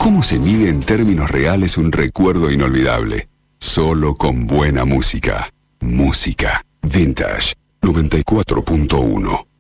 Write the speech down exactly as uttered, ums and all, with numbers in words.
¿Cómo se mide en términos reales un recuerdo inolvidable? Solo con buena música. Música. Vintage noventa y cuatro punto uno.